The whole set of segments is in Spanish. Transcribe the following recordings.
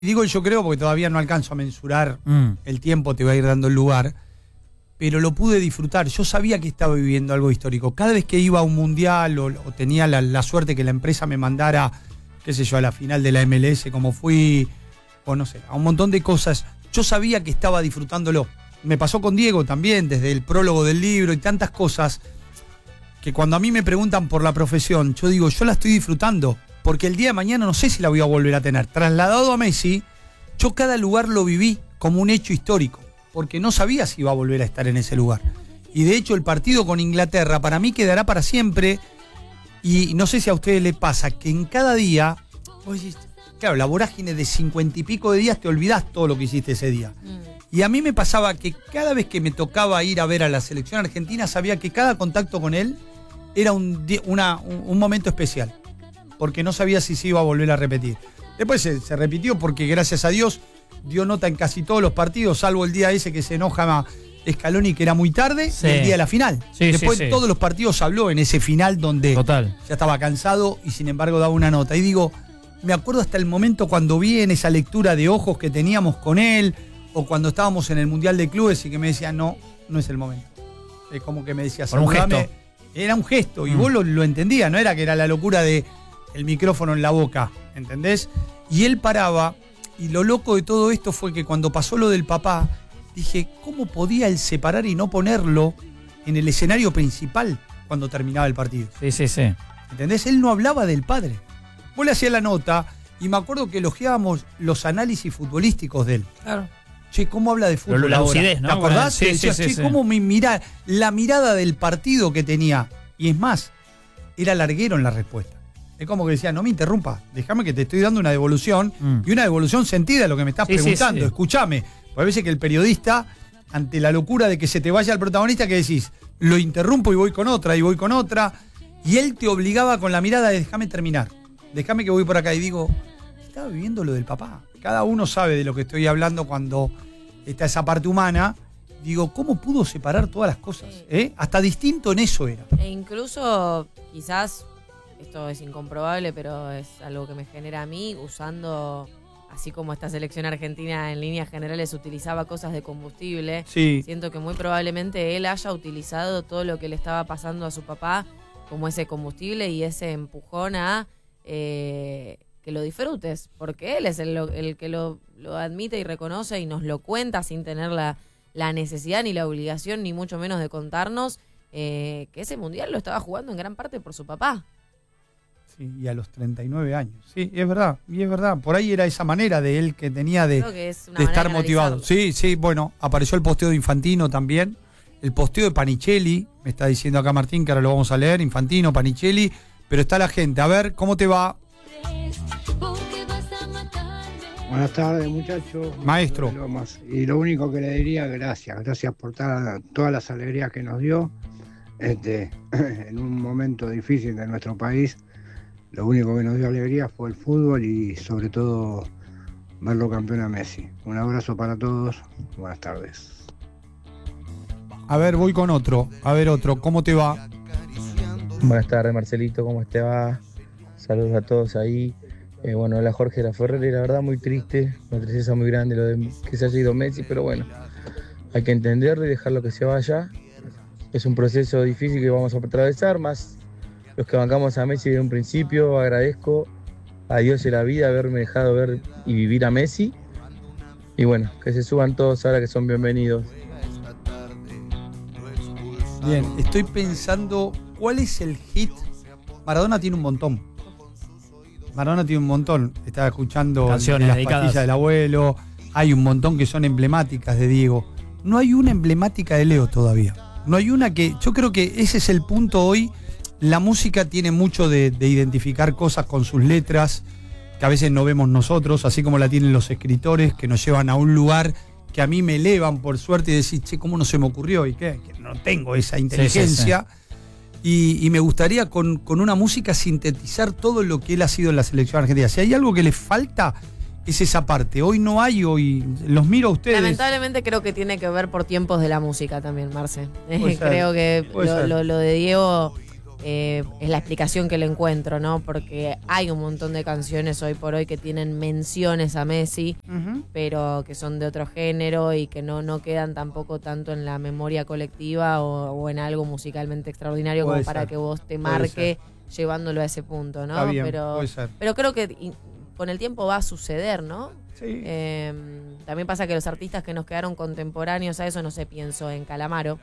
Digo yo creo porque todavía no alcanzo a mensurar el tiempo, te va a ir dando el lugar, pero lo pude disfrutar. Yo sabía que estaba viviendo algo histórico. Cada vez que iba a un mundial o tenía la suerte que la empresa me mandara, qué sé yo, a la final de la MLS, como fui, o no sé, a un montón de cosas, yo sabía que estaba disfrutándolo. Me pasó con Diego también, desde el prólogo del libro y tantas cosas, que cuando a mí me preguntan por la profesión, yo digo, yo la estoy disfrutando, porque el día de mañana no sé si la voy a volver a tener. Trasladado a Messi, yo cada lugar lo viví como un hecho histórico, porque no sabía si iba a volver a estar en ese lugar. Y de hecho el partido con Inglaterra para mí quedará para siempre, y no sé si a ustedes les pasa, que en cada día, claro, la vorágine de 50 y pico de días te olvidás todo lo que hiciste ese día. Y a mí me pasaba que cada vez que me tocaba ir a ver a la selección argentina, sabía que cada contacto con él era un momento especial, porque no sabía si se iba a volver a repetir. Después se repitió porque, gracias a Dios, dio nota en casi todos los partidos, salvo el día ese que se enoja Scaloni, que era muy tarde, y el día de la final. Después todos los partidos habló en ese final donde ya estaba cansado y sin embargo daba una nota. Y digo, me acuerdo hasta el momento cuando vi en esa lectura de ojos que teníamos con él, o cuando estábamos en el Mundial de Clubes y que me decía, no es el momento. Es como que me decía, saludame. Era un gesto, y vos lo entendías, no era que era la locura de el micrófono en la boca, ¿entendés? Y él paraba, y lo loco de todo esto fue que cuando pasó lo del papá, dije, ¿cómo podía él separar y no ponerlo en el escenario principal cuando terminaba el partido? Sí. ¿Entendés? Él no hablaba del padre. Vos le hacías la nota, y me acuerdo que elogiábamos los análisis futbolísticos de él. Claro. Che, ¿cómo habla de fútbol la ahora? lucidez, ¿no? ¿Te acordás? Sí, Decías, ¿cómo la mirada del partido que tenía? Y es más, era larguero en la respuesta. Es como que decía, no me interrumpa, déjame que te estoy dando una devolución, y una devolución sentida a lo que me estás preguntando. Escúchame. Porque a veces que el periodista, ante la locura de que se te vaya el protagonista, que decís, lo interrumpo y voy con otra, y él te obligaba con la mirada de déjame terminar, déjame que voy por acá. Y digo, estaba viviendo lo del papá. Cada uno sabe de lo que estoy hablando cuando está esa parte humana. Digo, ¿cómo pudo separar todas las cosas? Hasta distinto en eso era. E incluso, quizás, esto es incomprobable, pero es algo que me genera a mí, usando, así como esta selección argentina en líneas generales utilizaba cosas de combustible, siento que muy probablemente él haya utilizado todo lo que le estaba pasando a su papá como ese combustible y ese empujón a que lo disfrutes, porque él es el que lo admite y reconoce y nos lo cuenta sin tener la necesidad ni la obligación, ni mucho menos de contarnos que ese mundial lo estaba jugando en gran parte por su papá. Sí, y a los 39 años. Sí, es verdad, y es verdad. Por ahí era esa manera de él que tenía de estar motivado. Sí, bueno, apareció el posteo de Infantino también, el posteo de Panichelli, me está diciendo acá Martín, que ahora lo vamos a leer, Infantino, Panichelli, pero está la gente. A ver, ¿cómo te va? Buenas tardes, muchachos. Maestro. Y lo único que le diría, gracias por todas las alegrías que nos dio en un momento difícil de nuestro país. Lo único que nos dio alegría fue el fútbol y sobre todo verlo campeón a Messi. Un abrazo para todos, buenas tardes. A ver, voy con otro. A ver, otro, ¿cómo te va? Buenas tardes, Marcelito, ¿cómo te va? Saludos a todos ahí. Hola Jorge Laferrer, la verdad muy triste, una tristeza muy grande lo de que se haya ido Messi, pero bueno, hay que entenderlo y dejarlo que se vaya. Es un proceso difícil que vamos a atravesar, más los que bancamos a Messi desde un principio. Agradezco a Dios y la vida haberme dejado ver y vivir a Messi. Y bueno, que se suban todos ahora que son bienvenidos. Bien, estoy pensando, ¿cuál es el hit? Maradona tiene un montón. Estaba escuchando canciones las dedicadas. pastillas del abuelo. Hay un montón que son emblemáticas de Diego. No hay una emblemática de Leo todavía. No hay una que... Yo creo que ese es el punto hoy. La música tiene mucho de identificar cosas con sus letras, que a veces no vemos nosotros, así como la tienen los escritores, que nos llevan a un lugar que a mí me elevan por suerte y decir, che, ¿cómo no se me ocurrió? ¿Y qué? Que no tengo esa inteligencia. Sí. Y me gustaría con una música sintetizar todo lo que él ha sido en la selección argentina. Si hay algo que le falta, es esa parte. Hoy no hay, hoy los miro a ustedes. Lamentablemente creo que tiene que ver por tiempos de la música también, Marce. Creo que lo de Diego es la explicación que le encuentro, ¿no? Porque hay un montón de canciones hoy por hoy que tienen menciones a Messi, pero que son de otro género y que no quedan tampoco tanto en la memoria colectiva o en algo musicalmente extraordinario como para que vos te marque llevándolo a ese punto, ¿no? Está bien, pero creo que con el tiempo va a suceder, ¿no? Sí. También pasa que los artistas que nos quedaron contemporáneos a eso, no sé, pienso en Calamaro,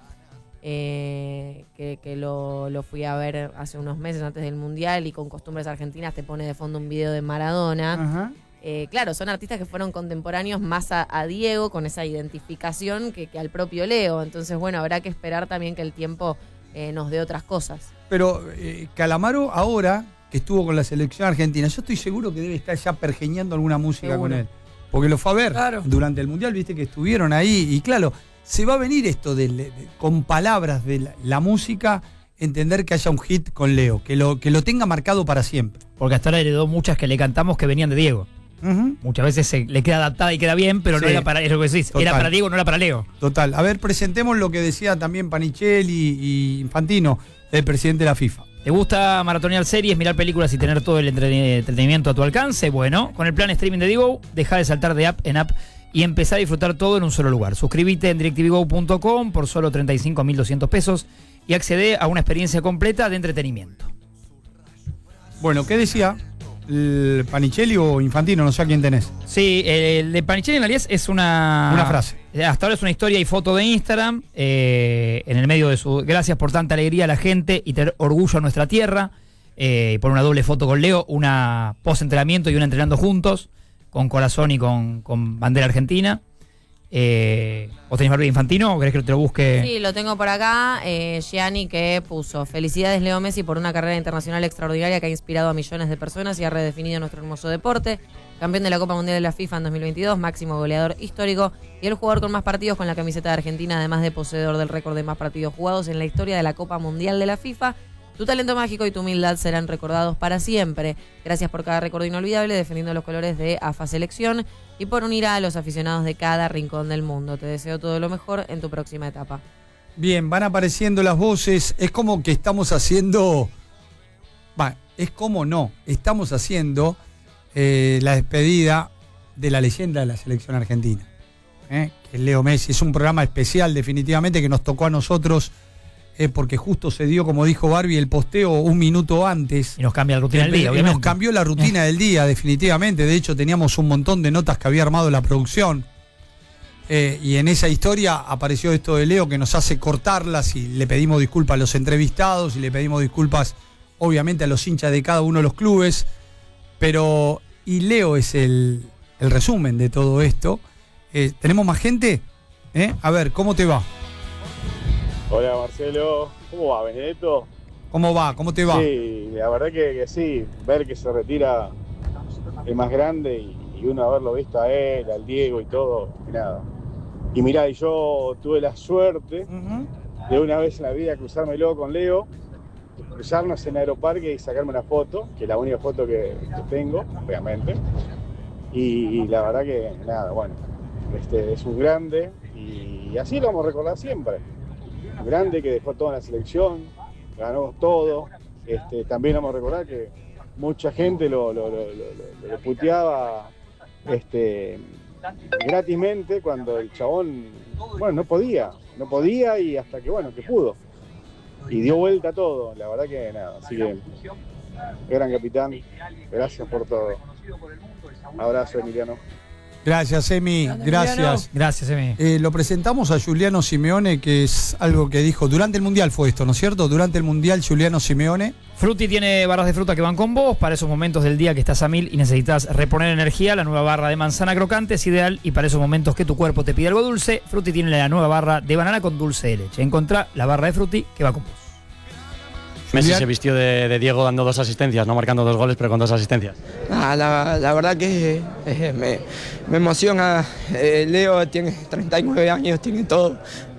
que lo fui a ver hace unos meses antes del Mundial y con Costumbres Argentinas te pone de fondo un video de Maradona. Claro, son artistas que fueron contemporáneos más a Diego, con esa identificación que al propio Leo. Entonces, bueno, habrá que esperar también que el tiempo nos dé otras cosas. Pero Calamaro ahora, que estuvo con la selección argentina, yo estoy seguro que debe estar ya pergeñando alguna música Seguro. con él. Porque lo fue a ver durante el Mundial, viste que estuvieron ahí. Y claro, se va a venir esto con palabras de la música, entender que haya un hit con Leo, que lo tenga marcado para siempre. Porque hasta ahora heredó muchas que le cantamos que venían de Diego. Muchas veces le queda adaptada y queda bien, pero no era para, es lo que decís, era para Diego, no era para Leo. Total. A ver, presentemos lo que decía también Panichelli y Infantino, el presidente de la FIFA. ¿Te gusta maratonear series, mirar películas y tener todo el entretenimiento a tu alcance? Bueno, con el plan streaming de Digo, deja de saltar de app en app y empezá a disfrutar todo en un solo lugar. Suscríbete en DirecTVGo.com por solo 35.200 pesos y accede a una experiencia completa de entretenimiento. Bueno, ¿qué decía? ¿El Panichelli o Infantino? No sé a quién tenés. Sí, el de Panichelli en realidad es una frase. Hasta ahora es una historia y foto de Instagram, en el medio de su gracias por tanta alegría a la gente y tener orgullo a nuestra tierra. Por una doble foto con Leo, una post-entrenamiento y una entrenando juntos, con corazón y con bandera argentina. ¿Vos tenés barba de Infantino o querés que te lo busque? Sí, lo tengo por acá. Gianni, que puso: felicidades Leo Messi por una carrera internacional extraordinaria que ha inspirado a millones de personas y ha redefinido nuestro hermoso deporte. Campeón de la Copa Mundial de la FIFA en 2022, máximo goleador histórico y el jugador con más partidos con la camiseta de Argentina, además de poseedor del récord de más partidos jugados en la historia de la Copa Mundial de la FIFA. Tu talento mágico y tu humildad serán recordados para siempre. Gracias por cada recuerdo inolvidable, defendiendo los colores de AFA Selección y por unir a los aficionados de cada rincón del mundo. Te deseo todo lo mejor en tu próxima etapa. Bien, van apareciendo las voces. Es como que estamos haciendo... Estamos haciendo la despedida de la leyenda de la selección argentina, que es Leo Messi. Es un programa especial, definitivamente, que nos tocó a nosotros... porque justo se dio, como dijo Barbie, el posteo un minuto antes. Y nos cambia la rutina del día, obviamente. Nos cambió la rutina del día, definitivamente. De hecho, teníamos un montón de notas que había armado la producción. Y en esa historia apareció esto de Leo, que nos hace cortarlas, y le pedimos disculpas a los entrevistados, y le pedimos disculpas, obviamente, a los hinchas de cada uno de los clubes. Y Leo es el resumen de todo esto. ¿Tenemos más gente? A ver, ¿cómo te va? Hola Marcelo, ¿cómo va Benedetto? ¿Cómo va? ¿Cómo te va? Sí, la verdad que sí, ver que se retira el más grande y uno haberlo visto a él, al Diego y todo, y nada. Y mirá, yo tuve la suerte de una vez en la vida cruzármelo con Leo, cruzarnos en Aeroparque y sacarme una foto, que es la única foto que tengo, obviamente. Y la verdad que nada, bueno, es un grande y así lo vamos a recordar siempre. Grande que dejó todo en la selección, ganó todo. También vamos a recordar que mucha gente lo puteaba gratismente cuando el chabón, no podía y hasta que pudo. Y dio vuelta a todo, la verdad que nada. Así que, gran capitán, gracias por todo. Abrazo, Emiliano. Gracias, Emi. Gracias. Gracias, Emi. Lo presentamos a Giuliano Simeone, que es algo que dijo durante el Mundial, fue esto, ¿no es cierto? Durante el Mundial, Giuliano Simeone. Frutti tiene barras de fruta que van con vos para esos momentos del día que estás a 1000 y necesitas reponer energía. La nueva barra de manzana crocante es ideal y para esos momentos que tu cuerpo te pide algo dulce, Frutti tiene la nueva barra de banana con dulce de leche. Encontrá la barra de Frutti que va con vos. Messi se vistió de Diego dando 2 asistencias, no marcando 2 goles, pero con 2 asistencias. La verdad que me emociona. Leo tiene 39 años, tiene todo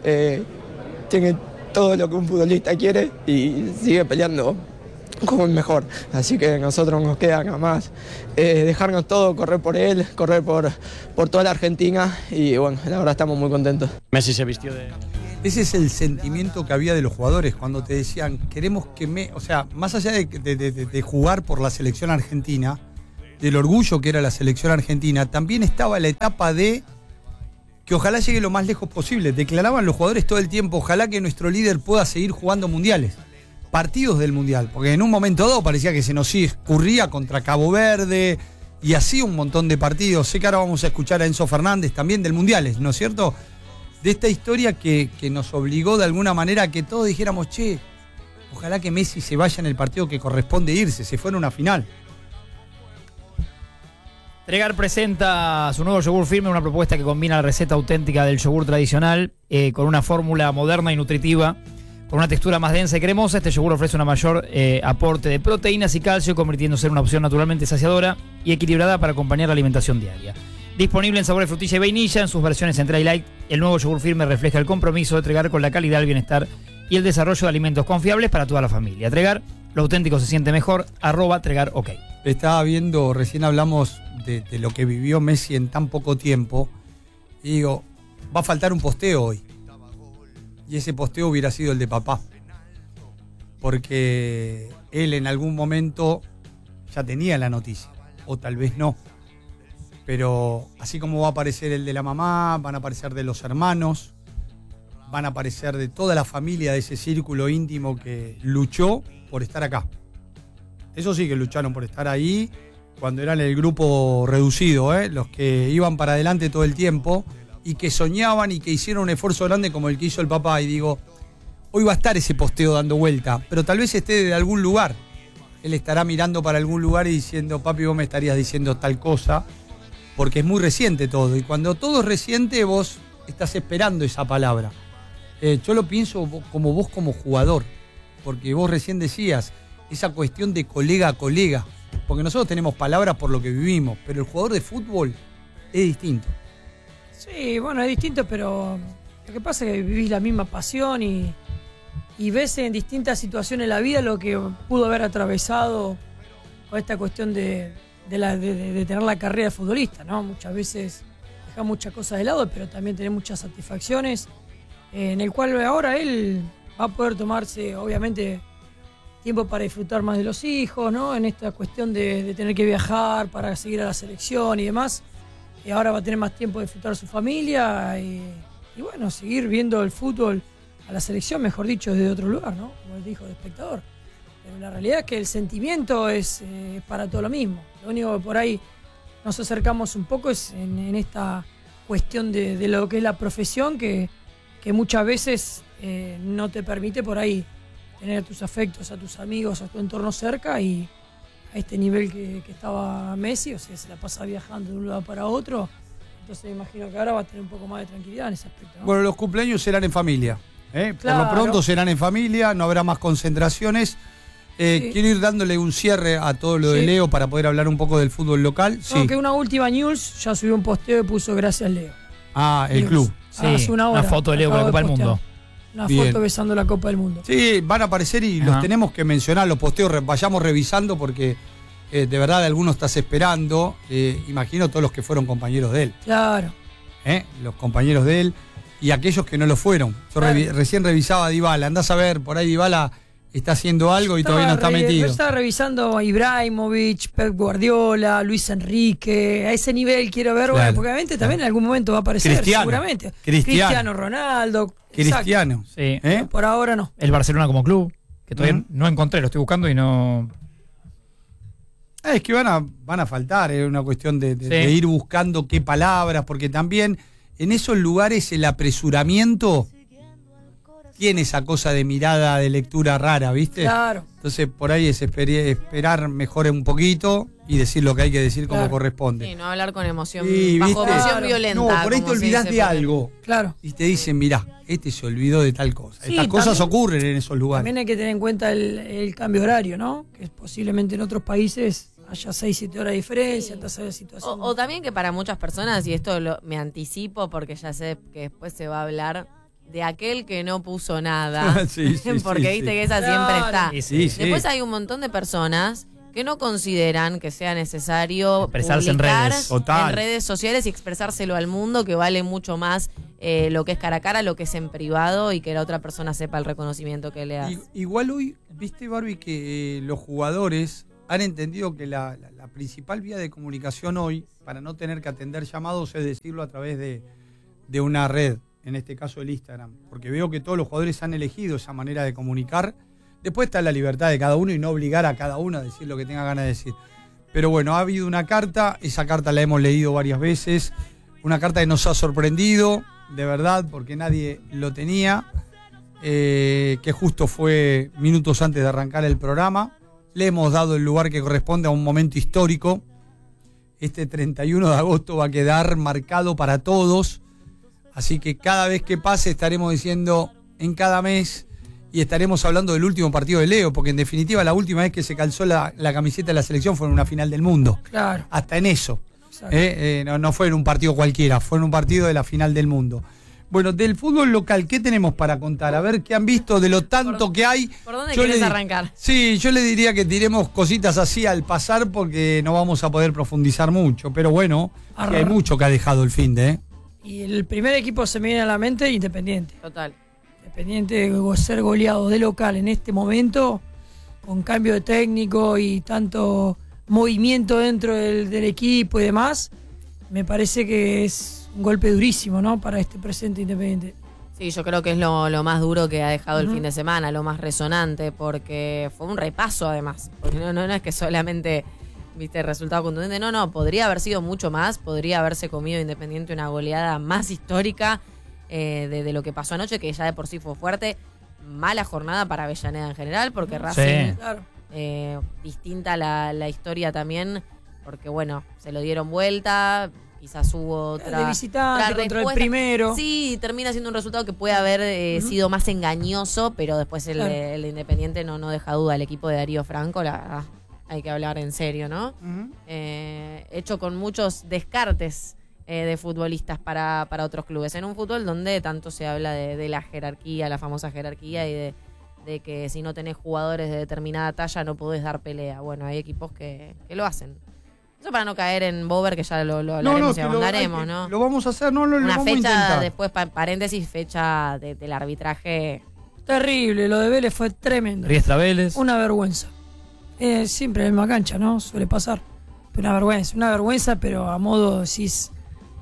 lo que un futbolista quiere y sigue peleando como el mejor. Así que a nosotros nos queda nada más dejarnos todo, correr por él, correr por toda la Argentina y bueno, la verdad estamos muy contentos. Messi se vistió de... Ese es el sentimiento que había de los jugadores cuando te decían, queremos que o sea, más allá de jugar por la selección argentina, del orgullo que era la selección argentina, también estaba la etapa de que ojalá llegue lo más lejos posible. Declaraban los jugadores todo el tiempo, ojalá que nuestro líder pueda seguir jugando mundiales, partidos del mundial, porque en un momento dado parecía que se nos escurría contra Cabo Verde y así un montón de partidos. Sé que ahora vamos a escuchar a Enzo Fernández también del mundiales, ¿no es cierto? De esta historia que nos obligó de alguna manera a que todos dijéramos, che, ojalá que Messi se vaya en el partido que corresponde irse, se fuera a una final. Tregar presenta su nuevo yogur firme, una propuesta que combina la receta auténtica del yogur tradicional con una fórmula moderna y nutritiva, con una textura más densa y cremosa. Este yogur ofrece una mayor aporte de proteínas y calcio, convirtiéndose en una opción naturalmente saciadora y equilibrada para acompañar la alimentación diaria. Disponible en sabor de frutilla y vainilla en sus versiones Entra y Light, el nuevo yogur firme refleja el compromiso de Tregar con la calidad, el bienestar y el desarrollo de alimentos confiables para toda la familia. Tregar, lo auténtico se siente mejor, @TregarOK. Estaba viendo, recién hablamos de lo que vivió Messi en tan poco tiempo, y digo, va a faltar un posteo hoy. Y ese posteo hubiera sido el de papá. Porque él en algún momento ya tenía la noticia, o tal vez no. Pero así como va a aparecer el de la mamá, van a aparecer de los hermanos, van a aparecer de toda la familia de ese círculo íntimo que luchó por estar acá. Eso sí que lucharon por estar ahí cuando eran el grupo reducido, los que iban para adelante todo el tiempo y que soñaban y que hicieron un esfuerzo grande como el que hizo el papá. Y digo, hoy va a estar ese posteo dando vuelta, pero tal vez esté de algún lugar. Él estará mirando para algún lugar y diciendo, papi, vos me estarías diciendo tal cosa, porque es muy reciente todo. Y cuando todo es reciente, vos estás esperando esa palabra. Yo lo pienso como vos como jugador, porque vos recién decías esa cuestión de colega a colega, porque nosotros tenemos palabras por lo que vivimos, pero el jugador de fútbol es distinto. Sí, bueno, es distinto, pero lo que pasa es que vivís la misma pasión y ves en distintas situaciones de la vida lo que pudo haber atravesado con esta cuestión de tener la carrera de futbolista, ¿no? Muchas veces deja muchas cosas de lado, pero también tener muchas satisfacciones, en el cual ahora él va a poder tomarse, obviamente, tiempo para disfrutar más de los hijos, ¿no? En esta cuestión de tener que viajar para seguir a la selección y demás. Y ahora va a tener más tiempo de disfrutar su familia y bueno, seguir viendo el fútbol a la selección, mejor dicho, desde otro lugar, ¿no? Como él dijo, de espectador. Pero la realidad es que el sentimiento es para todo lo mismo. Lo único que por ahí nos acercamos un poco es en esta cuestión de lo que es la profesión, que muchas veces no te permite por ahí tener a tus afectos, a tus amigos, a tu entorno cerca, y a este nivel que estaba Messi, o sea, se la pasa viajando de un lugar para otro. Entonces me imagino que ahora va a tener un poco más de tranquilidad en ese aspecto, ¿no? Bueno, los cumpleaños serán en familia, Claro. Por lo pronto serán en familia, no habrá más concentraciones. Sí. Quiero ir dándole un cierre a todo lo de Leo para poder hablar un poco del fútbol local. No, que una última news, ya subió un posteo y puso gracias Leo. El club. Sí, hace una hora. Una foto de Leo con la Copa del Mundo. Una Bien. foto besando la Copa del Mundo. Sí, van a aparecer y los tenemos que mencionar, los posteos, vayamos revisando porque de verdad algunos estás esperando. Imagino todos los que fueron compañeros de él. Claro. Los compañeros de él y aquellos que no lo fueron. Yo recién revisaba a Dybala, andás a ver, por ahí Dybala está haciendo algo y todavía no está metido. Yo estaba revisando a Ibrahimovic, Pep Guardiola, Luis Enrique, a ese nivel quiero ver, bueno, porque obviamente también en algún momento va a aparecer, Cristiano, seguramente. Cristiano Ronaldo. Cristiano. Sí. Por ahora no. El Barcelona como club, que todavía no encontré, lo estoy buscando y no... Es que van a faltar, es una cuestión de ir buscando qué palabras, porque también en esos lugares el apresuramiento tiene esa cosa de mirada, de lectura rara, ¿viste? Claro. Entonces por ahí es esperar mejor un poquito y decir lo que hay que decir como corresponde. Sí, no hablar con emoción, Sí, bajo ¿viste? emoción violenta. No, por ahí te como se olvidás dice de por ahí. algo. Claro. Y te dicen, mirá, este se olvidó de tal cosa. Sí, Estas cosas también- ocurren en esos lugares. También hay que tener en cuenta el cambio horario, ¿no? Que posiblemente en otros países haya 6-7 horas de diferencia, entonces la situación... O también que para muchas personas, y esto me anticipo porque ya sé que después se va a hablar de aquel que no puso nada. Sí, sí, porque sí, viste sí. que esa siempre está. Sí, sí. Después hay un montón de personas que no consideran que sea necesario expresarse publicar en redes sociales y expresárselo al mundo, que vale mucho más lo que es cara a cara, lo que es en privado y que la otra persona sepa el reconocimiento que le das. Igual hoy, viste, Barbie, que los jugadores han entendido que la principal vía de comunicación hoy, para no tener que atender llamados, es decirlo a través de una red, en este caso el Instagram, porque veo que todos los jugadores han elegido esa manera de comunicar. Después está la libertad de cada uno y no obligar a cada uno a decir lo que tenga ganas de decir. Pero bueno, ha habido una carta, esa carta la hemos leído varias veces, una carta que nos ha sorprendido, de verdad, porque nadie lo tenía, que justo fue minutos antes de arrancar el programa. Le hemos dado el lugar que corresponde a un momento histórico. Este 31 de agosto va a quedar marcado para todos, así que cada vez que pase estaremos diciendo en cada mes y estaremos hablando del último partido de Leo, porque en definitiva la última vez que se calzó la camiseta de la selección fue en una final del mundo. Claro. Hasta en eso. No fue en un partido cualquiera, fue en un partido de la final del mundo. Bueno, del fútbol local, ¿qué tenemos para contar? A ver, ¿qué han visto de lo tanto que hay? ¿Por dónde querés arrancar? Sí, yo le diría que tiremos cositas así al pasar porque no vamos a poder profundizar mucho. Pero bueno, que hay mucho que ha dejado el finde, Y el primer equipo se me viene a la mente, Independiente. Total. Independiente de ser goleado de local en este momento, con cambio de técnico y tanto movimiento dentro del equipo y demás, me parece que es un golpe durísimo, ¿no? Para este presente Independiente. Sí, yo creo que es lo más duro que ha dejado el fin de semana, lo más resonante, porque fue un repaso además. Porque no es que solamente viste resultado contundente, no, podría haber sido mucho más, podría haberse comido Independiente una goleada más histórica de lo que pasó anoche, que ya de por sí fue fuerte. Mala jornada para Avellaneda en general, porque Racing, claro. Distinta la historia también, porque bueno, se lo dieron vuelta. Quizás hubo otra de visitante contra el primero. Sí, termina siendo un resultado que puede haber sido más engañoso, pero después el de Independiente no deja duda. El equipo de Darío Franco, la verdad, hay que hablar en serio, ¿no? Hecho con muchos descartes de futbolistas para otros clubes. En un fútbol donde tanto se habla de la jerarquía, la famosa jerarquía, y de que si no tenés jugadores de determinada talla no podés dar pelea. Bueno, hay equipos que lo hacen. Eso para no caer en Bober, que ya lo hablaremos y abundaremos, ¿no? Lo vamos a hacer, lo vamos a intentar. Fecha, después, paréntesis, fecha del arbitraje. Terrible, lo de Vélez fue tremendo. Riestra Vélez. Una vergüenza. Siempre en la misma cancha, ¿no? Suele pasar. Pero una vergüenza, pero a modo decís,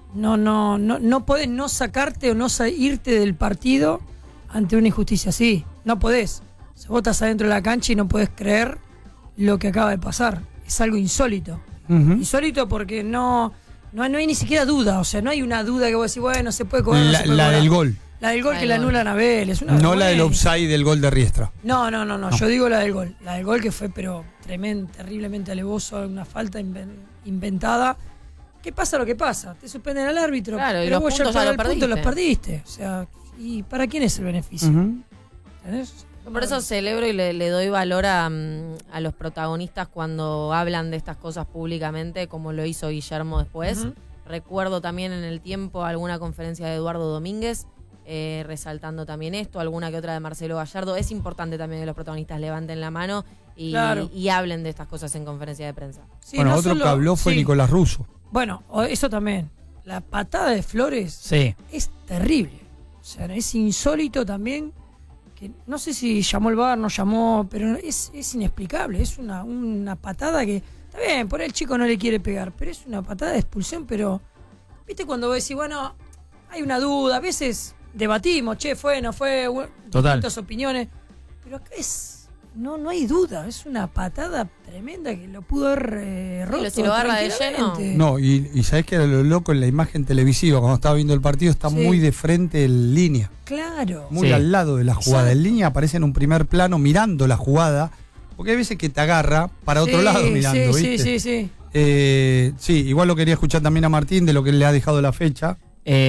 no podés no sacarte o no irte del partido ante una injusticia así. No podés. Se botas adentro de la cancha y no podés creer lo que acaba de pasar. Es algo insólito. Insólito porque no hay ni siquiera duda, o sea, no hay una duda que vos decís, bueno, se puede cobrar. La del gol. La del gol que la anulan a Vélez. No la del offside del gol de Riestra. No, yo digo la del gol. La del gol que fue, pero terriblemente alevoso, una falta inventada. ¿Qué pasa lo que pasa? Te suspenden al árbitro, claro, pero y los vos puntos ya los perdiste. O sea, ¿y para quién es el beneficio? ¿Entendés? Por eso celebro y le doy valor a los protagonistas cuando hablan de estas cosas públicamente, como lo hizo Guillermo después. Recuerdo también en el tiempo alguna conferencia de Eduardo Domínguez, resaltando también esto, alguna que otra de Marcelo Gallardo. Es importante también que los protagonistas levanten la mano y hablen de estas cosas en conferencia de prensa. Sí, bueno, otro que habló fue Nicolás Russo. Bueno, eso también. La patada de Flores es terrible. O sea, es insólito también. Que no sé si llamó el VAR, no llamó, pero es inexplicable. Es una patada que, está bien, por ahí el chico no le quiere pegar, pero es una patada de expulsión. Pero, viste, cuando vos decís, bueno, hay una duda, a veces debatimos, fue, no fue, distintas opiniones, pero acá no hay duda, es una patada tremenda que lo pudo haber roto. Pero si lo agarra de lleno. No, y sabés que era lo loco en la imagen televisiva, cuando estaba viendo el partido, está muy de frente en línea. Claro. Muy al lado de la jugada. En línea aparece en un primer plano mirando la jugada, porque hay veces que te agarra para otro lado mirando, ¿viste? Sí. Sí, igual lo quería escuchar también a Martín de lo que le ha dejado la fecha.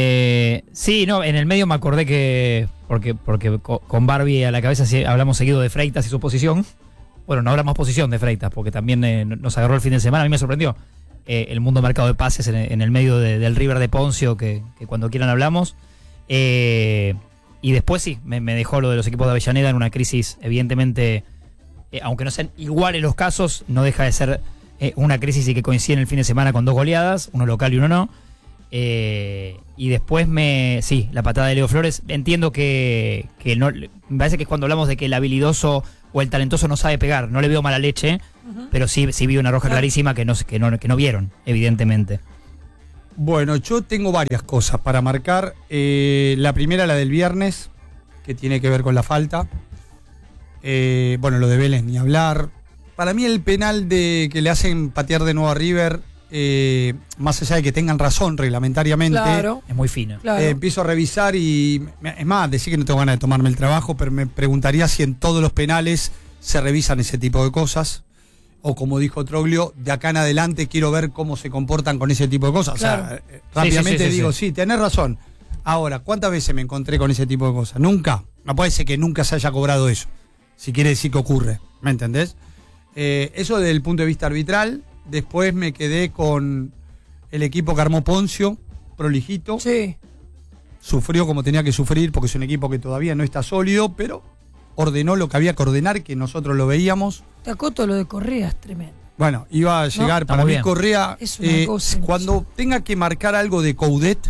En el medio me acordé que, porque con Barbie a la cabeza hablamos seguido de Freitas y su posición. Bueno, no hablamos posición de Freitas, porque también nos agarró el fin de semana, a mí me sorprendió. El mundo mercado de pases en el medio del River de Poncio, que cuando quieran hablamos. Y después me dejó lo de los equipos de Avellaneda en una crisis evidentemente aunque no sean iguales los casos, no deja de ser una crisis y que coincide en el fin de semana con 2 goleadas, uno local y uno no. Y después la patada de Leo Flores, entiendo que no, me parece que es cuando hablamos de que el habilidoso o el talentoso no sabe pegar, no le veo mala leche, pero sí vi una roja clarísima que no vieron, evidentemente. Bueno, yo tengo varias cosas para marcar. La primera, la del viernes, que tiene que ver con la falta. Bueno, lo de Vélez ni hablar. Para mí el penal que le hacen patear de nuevo a River, más allá de que tengan razón reglamentariamente, claro, es muy fino. Claro. Empiezo a revisar y, es más, decir que no tengo ganas de tomarme el trabajo, pero me preguntaría si en todos los penales se revisan ese tipo de cosas. O como dijo Troglio, de acá en adelante quiero ver cómo se comportan con ese tipo de cosas. Claro. O sea, rápidamente digo, sí, tenés razón. Ahora, ¿cuántas veces me encontré con ese tipo de cosas? Nunca. No puede ser que nunca se haya cobrado eso. Si quiere decir que ocurre. ¿Me entendés? Eso desde el punto de vista arbitral. Después me quedé con el equipo que armó Poncio, prolijito. Sí. Sufrió como tenía que sufrir porque es un equipo que todavía no está sólido, pero ordenó lo que había que ordenar, que nosotros lo veíamos. Te acoto lo de Correa, es tremendo. Bueno, iba a llegar, para mí Correa, es una cosa cuando tenga que marcar algo de Coudet,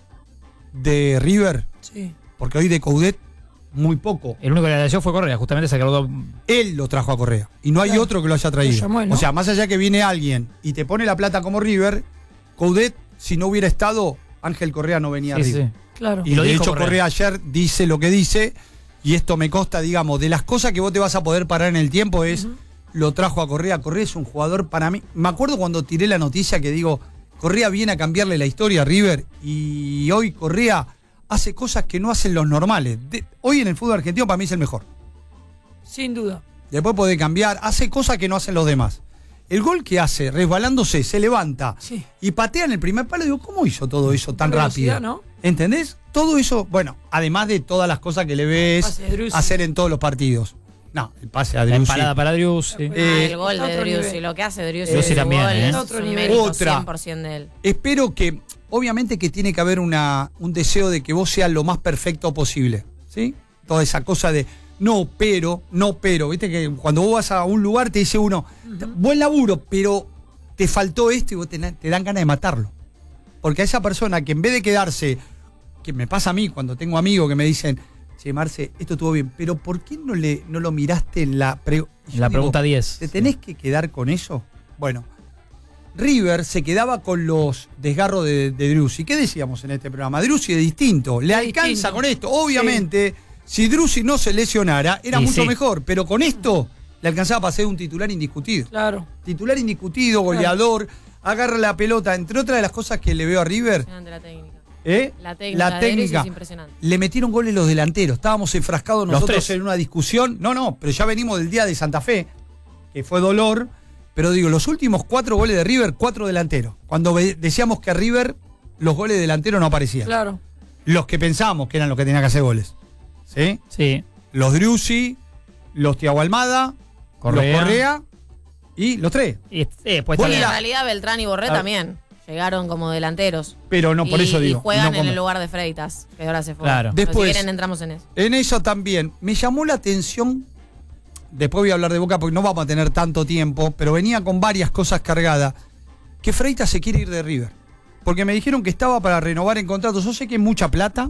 de River, sí, porque hoy de Coudet muy poco. El único que le agradeció fue Correa, justamente se quedó. Él lo trajo a Correa, y no hay otro que lo haya traído. Lo llamó él, ¿no? O sea, más allá que viene alguien y te pone la plata como River, Coudet, si no hubiera estado, Ángel Correa no venía a River. Sí. Claro. Y de hecho Correa ayer dice lo que dice, y esto me consta, digamos, de las cosas que vos te vas a poder parar en el tiempo es, lo trajo a Correa. Correa es un jugador para mí. Me acuerdo cuando tiré la noticia que digo, Correa viene a cambiarle la historia a River, y hoy Correa hace cosas que no hacen los normales. Hoy en el fútbol argentino para mí es el mejor. Sin duda. Después puede cambiar, hace cosas que no hacen los demás. El gol que hace, resbalándose, se levanta y patea en el primer palo, digo, ¿cómo hizo todo eso tan rápido? ¿No? ¿Entendés? Todo eso, bueno, además de todas las cosas que le ves hacer en todos los partidos. No, el pase a Driussi. La empalada para Driussi. El gol de Driussi, lo que hace Driussi también, es otro un nivel. mérito Otra. 100% de él. Espero que, obviamente que tiene que haber un deseo de que vos seas lo más perfecto posible, ¿sí? Toda esa cosa de no, pero, viste que cuando vos vas a un lugar te dice uno, buen laburo, pero te faltó esto, y vos te dan ganas de matarlo. Porque a esa persona que en vez de quedarse, que me pasa a mí cuando tengo amigos que me dicen, che, Marce, esto estuvo bien, pero ¿por qué no lo miraste en la pregunta 10? ¿Te tenés que quedar con eso? Bueno, River se quedaba con los desgarros de Driussi. ¿Qué decíamos en este programa? Driussi es distinto, le alcanza con esto. Obviamente, si Driussi no se lesionara, era mucho mejor, pero con esto le alcanzaba para ser un titular indiscutido. Claro. Titular indiscutido, goleador, agarra la pelota. Entre otras de las cosas que le veo a River, La técnica. La técnica. Es impresionante. Le metieron goles los delanteros. Estábamos enfrascados nosotros en una discusión. No, pero ya venimos del día de Santa Fe, que fue dolor. Pero digo, los últimos 4 goles de River, 4 delanteros. Cuando decíamos que a River los goles delanteros no aparecían. Claro. Los que pensábamos que eran los que tenían que hacer goles. ¿Sí? Sí. Los Driussi, los Thiago Almada, los Correa y los 3. Pues en realidad Beltrán y Borré también llegaron como delanteros. Pero no, por eso digo. Y juegan no en el lugar de Freitas, que ahora se fue. Claro. Después, si quieren entramos en eso. En eso también. Me llamó la atención, después voy a hablar de Boca porque no vamos a tener tanto tiempo, pero venía con varias cosas cargadas, que Freitas se quiere ir de River. Porque me dijeron que estaba para renovar en contrato. Yo sé que es mucha plata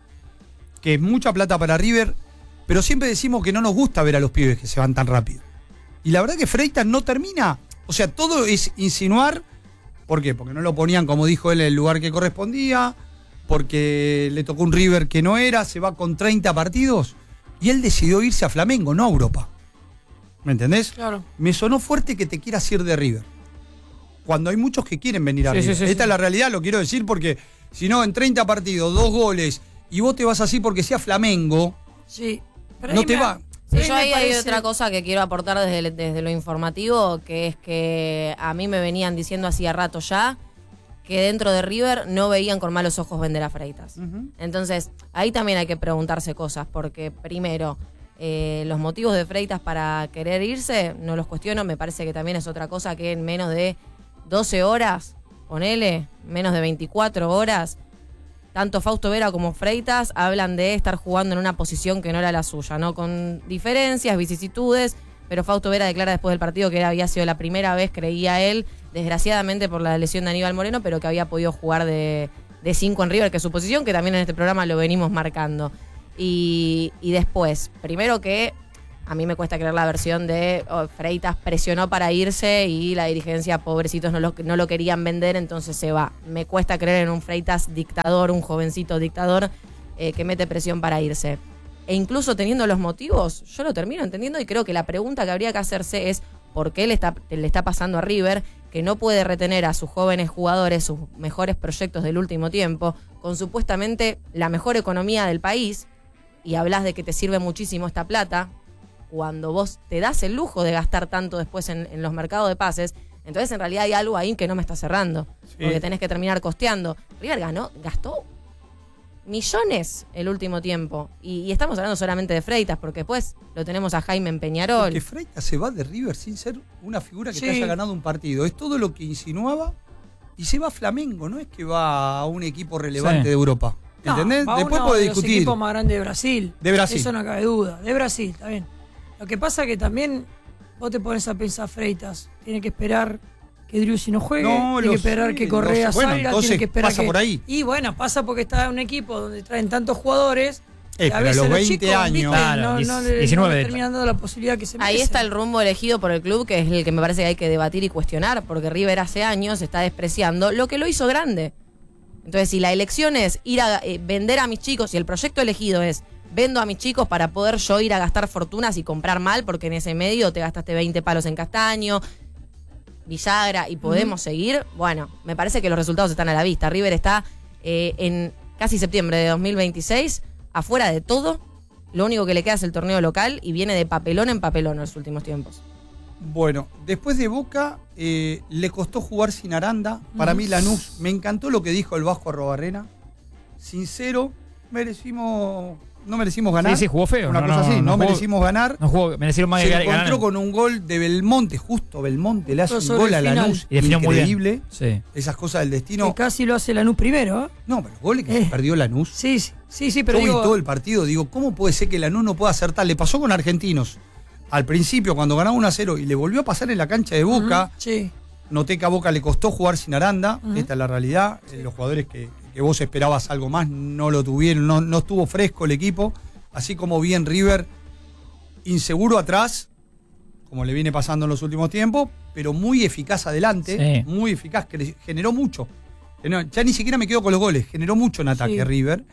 para River, pero siempre decimos que no nos gusta ver a los pibes que se van tan rápido. Y la verdad que Freitas no termina. O sea, todo es insinuar. ¿Por qué? Porque no lo ponían, como dijo él, en el lugar que correspondía, porque le tocó un River que no era, se va con 30 partidos, y él decidió irse a Flamengo, no a Europa. ¿Me entendés? Claro. Me sonó fuerte que te quieras ir de River, cuando hay muchos que quieren venir a River. Esta es la realidad, lo quiero decir, porque si no, en 30 partidos, 2 goles, y vos te vas así porque sea Flamengo, no te va. Sí, yo ahí hay otra cosa que quiero aportar desde lo informativo, que es que a mí me venían diciendo hacía rato ya que dentro de River no veían con malos ojos vender a Freitas. Entonces, ahí también hay que preguntarse cosas, porque primero, los motivos de Freitas para querer irse, no los cuestiono, me parece que también es otra cosa que en menos de 12 horas, ponele, menos de 24 horas, tanto Fausto Vera como Freitas hablan de estar jugando en una posición que no era la suya, ¿no? Con diferencias, vicisitudes, pero Fausto Vera declara después del partido que había sido la primera vez, creía él, desgraciadamente por la lesión de Aníbal Moreno, pero que había podido jugar de 5 en River, que es su posición, que también en este programa lo venimos marcando. Y después, primero que a mí me cuesta creer la versión de Freitas presionó para irse y la dirigencia, pobrecitos, no lo querían vender, entonces se va. Me cuesta creer en un Freitas dictador, un jovencito dictador que mete presión para irse. E incluso teniendo los motivos, yo lo termino entendiendo y creo que la pregunta que habría que hacerse es por qué le está pasando a River, que no puede retener a sus jóvenes jugadores, sus mejores proyectos del último tiempo, con supuestamente la mejor economía del país, y hablas de que te sirve muchísimo esta plata, cuando vos te das el lujo de gastar tanto después en los mercados de pases, entonces en realidad hay algo ahí que no me está cerrando, porque tenés que terminar costeando. River gastó millones el último tiempo, y estamos hablando solamente de Freitas, porque después lo tenemos a Jaime en Peñarol. Porque Freitas se va de River sin ser una figura que te haya ganado un partido, es todo lo que insinuaba, y se va a Flamengo, no es que va a un equipo relevante de Europa. ¿Entendés? No, después uno puede de los discutir. equipos más grandes de Brasil. De Brasil. Eso no cabe duda. De Brasil, está bien. Lo que pasa es que también vos te pones a pensar Freitas. Tiene que esperar que Driussi no juegue. Tiene que esperar que Correa salga. Tiene que esperar pasa por ahí. Y bueno, pasa porque está en un equipo donde traen tantos jugadores. Pero a los 20 años. Claro, no 19 le terminan dando la posibilidad que se merecen. Ahí está el rumbo elegido por el club, que es el que me parece que hay que debatir y cuestionar, porque River hace años está despreciando lo que lo hizo grande. Entonces, si la elección es ir a vender a mis chicos, y el proyecto elegido es vendo a mis chicos para poder yo ir a gastar fortunas y comprar mal, porque en ese medio te gastaste 20 palos en Castaño, Villagra, y podemos seguir, bueno, me parece que los resultados están a la vista. River está en casi septiembre de 2026, afuera de todo, lo único que le queda es el torneo local, y viene de papelón en papelón en los últimos tiempos. Bueno, después de Boca, le costó jugar sin Aranda. Para mí, Lanús, me encantó lo que dijo el Vasco Arrobarrena. Sincero, no merecimos ganar. Sí, jugó feo. Una cosa así, no merecimos ganar. No jugó, merecieron más que ganar. Se encontró con un gol de Belmonte, justo Belmonte, le hace un gol a Lanús. Y definió increíble. Muy bien. Sí. Esas cosas del destino. Que casi lo hace Lanús primero, ¿eh? No, pero los goles que se perdió Lanús. Sí, pero yo vi todo el partido, digo, ¿cómo puede ser que Lanús no pueda acertar? Le pasó con Argentinos. Al principio, cuando ganaba 1-0 y le volvió a pasar en la cancha de Boca, noté que a Boca le costó jugar sin Aranda. Esta es la realidad. Los jugadores que vos esperabas algo más no lo tuvieron, no estuvo fresco el equipo. Así como vi en River, inseguro atrás, como le viene pasando en los últimos tiempos, pero muy eficaz adelante, muy eficaz, que generó mucho. Ya ni siquiera me quedo con los goles, generó mucho en ataque River,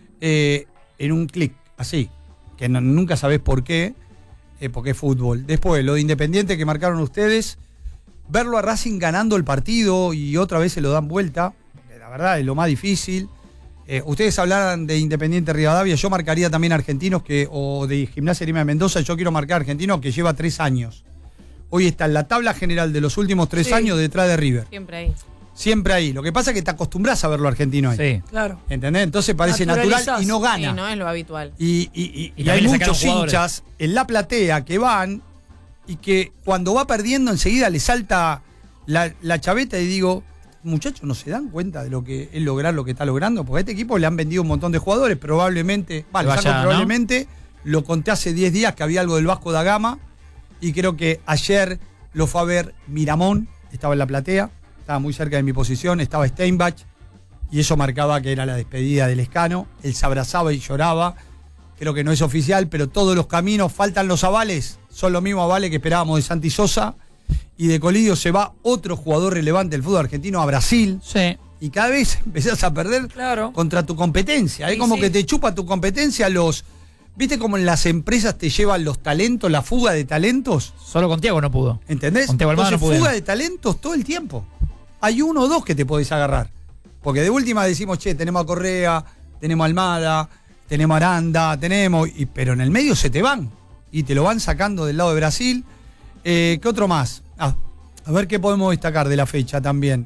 en un clic, así, que nunca sabés por qué, porque es fútbol. Después, lo de Independiente que marcaron ustedes, verlo a Racing ganando el partido y otra vez se lo dan vuelta, la verdad es lo más difícil. Ustedes hablaran de Independiente Rivadavia, yo marcaría también Argentinos o de Gimnasia Grima de Mendoza, yo quiero marcar Argentinos que lleva 3 años. Hoy está en la tabla general de los últimos 3 años detrás de River. Siempre ahí. Siempre ahí. Lo que pasa es que te acostumbras a verlo argentino ahí. Sí. Claro. ¿Entendés? Entonces parece natural y no gana. Sí, no es lo habitual. Y hay muchos hinchas en la platea que van y que cuando va perdiendo enseguida le salta la chaveta y digo, muchachos, ¿no se dan cuenta de lo que es lograr lo que está logrando? Porque a este equipo le han vendido un montón de jugadores, probablemente, probablemente, lo conté hace 10 días que había algo del Vasco da Gama, y creo que ayer lo fue a ver Miramón, estaba en la platea, estaba muy cerca de mi posición, estaba Steinbach, y eso marcaba que era la despedida del Escano, él se abrazaba y lloraba, creo que no es oficial, pero todos los caminos, faltan los avales, son los mismos avales que esperábamos de Santi Sosa, y de Colidio se va otro jugador relevante del fútbol argentino a Brasil. Sí. Y cada vez empezás a perder contra tu competencia. Es como que te chupa tu competencia ¿Viste cómo en las empresas te llevan los talentos, la fuga de talentos? Solo con Thiago no pudo. ¿Entendés? Con Thiago Almada no pudo. Fuga de talentos todo el tiempo. Hay 1 o 2 que te podés agarrar. Porque de última decimos, tenemos a Correa, tenemos a Almada, tenemos a Aranda, pero en el medio se te van. Y te lo van sacando del lado de Brasil. ¿Qué otro más? A ver qué podemos destacar de la fecha también.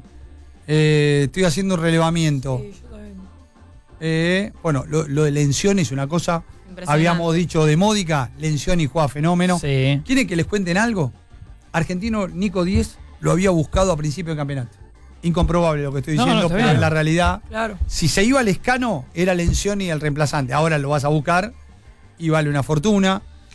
Estoy haciendo un relevamiento. Sí, yo también. Bueno, lo de Lencioni es una cosa. Habíamos dicho de Módica, Lencioni juega fenómeno. Sí. ¿Quieren que les cuenten algo? Argentino Nico Díez lo había buscado a principio del campeonato. Incomprobable lo que estoy diciendo, pero en la realidad, si se iba al Escano, era Lencioni el reemplazante. Ahora lo vas a buscar y vale una fortuna.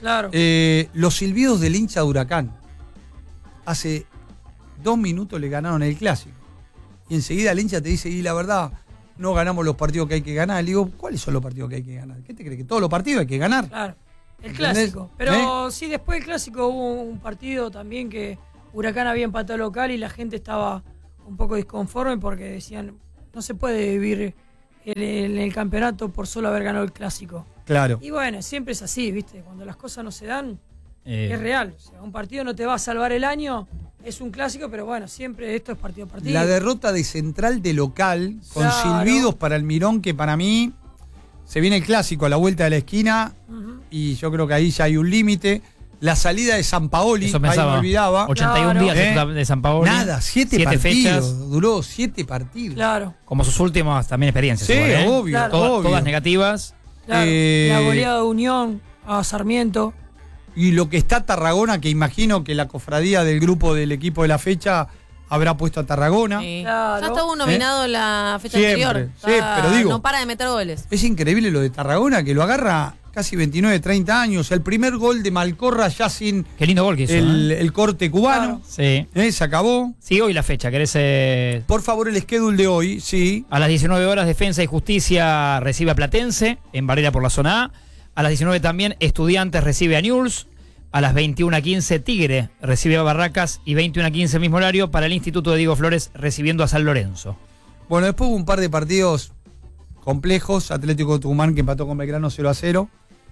Claro. Los silbidos del hincha de Huracán. Hace 2 minutos le ganaron el clásico. Y enseguida el hincha te dice, y la verdad, no ganamos los partidos que hay que ganar. Le digo, ¿cuáles son los partidos que hay que ganar? ¿Qué te crees? ¿Que todos los partidos hay que ganar? Claro. El ¿Entendés? clásico. Pero sí, después del clásico hubo un partido también que Huracán había empatado local y la gente estaba un poco disconforme porque decían, no se puede vivir en el campeonato por solo haber ganado el clásico. Claro. Y bueno, siempre es así, ¿viste? Cuando las cosas no se dan, es real. O sea, un partido no te va a salvar el año, es un clásico, pero bueno, siempre esto es partido a partido. La derrota de Central de local, con Claro. silbidos para el Mirón, que para mí se viene el clásico a la vuelta de la esquina, y yo creo que ahí ya hay un límite. La salida de Sampaoli, Eso ahí me pensaba. olvidaba. 81 días de Sampaoli. Nada, 7 7 partidos. fechas. Duró 7 partidos. Claro. Como sus últimas también experiencias. Sí, igual, ¿eh? obvio, Claro. obvio. Todas negativas. Claro. La goleada de Unión a Sarmiento. Y lo que está Tarragona, que imagino que la cofradía del grupo del equipo de la fecha habrá puesto a Tarragona. Sí. Claro. Ya estuvo nominado la fecha Siempre, anterior. sí, pero digo- No para de meter goles. Es increíble lo de Tarragona, que lo agarra casi 29, 30 años. El primer gol de Malcorra ya sin Qué lindo gol que hizo. el corte cubano. Sí. Se acabó. Sí, hoy la fecha, ¿querés? Por favor, el schedule de hoy, sí. A las 19 horas, Defensa y Justicia recibe a Platense, en Varela por la zona A. A las 19 también, Estudiantes recibe a Newell's. A las 21:15, Tigre recibe a Barracas. Y 21:15, mismo horario, para el Instituto de Diego Flores recibiendo a San Lorenzo. Bueno, después hubo un par de partidos complejos. Atlético Tucumán que empató con Belgrano 0-0.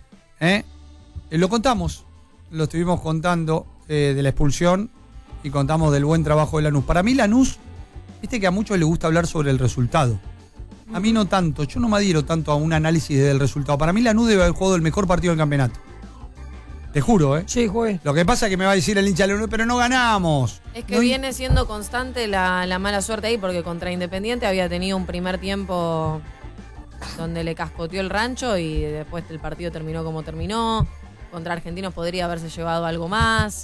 Lo contamos. Lo estuvimos contando de la expulsión. Y contamos del buen trabajo de Lanús. Para mí Lanús, viste que a muchos les gusta hablar sobre el resultado. A mí no tanto. Yo no me adhiero tanto a un análisis del resultado. Para mí Lanús debe haber jugado el mejor partido del campeonato. Te juro, ¿eh? Sí, jugué. Lo que pasa es que me va a decir el hincha de Lanús, pero no ganamos. Es que No- viene siendo constante la mala suerte ahí, porque contra Independiente había tenido un primer tiempo donde le cascoteó el rancho y después el partido terminó como terminó. Contra Argentinos podría haberse llevado algo más.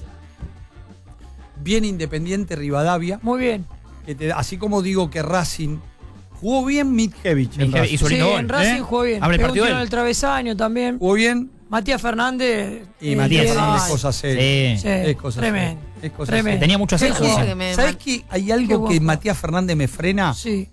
Bien Independiente Rivadavia. Muy bien. Así como digo que Racing jugó bien Mitjevich. en Mitjevich Racing. hizo Sí, lindo gol, en Racing ¿eh? jugó bien. Abre el Pegó un partido tiro él. en el travesaño también. Jugó bien. Matías Fernández. Y Matías líder. Fernández es cosa seria. Sí. Es cosa Tremendo. seria. Es cosa Tremendo. seria. Tenía mucho Qué ascenso. jugador. sí. que me- ¿Sabés que hay Qué algo buen que jugador. Matías Fernández me frena? Sí.